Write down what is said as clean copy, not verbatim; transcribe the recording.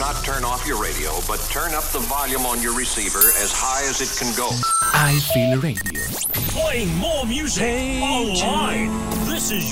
not turn off your radio, but turn up the volume on your receiver as high as it can go. I Feel Radio. Playing more music online. This is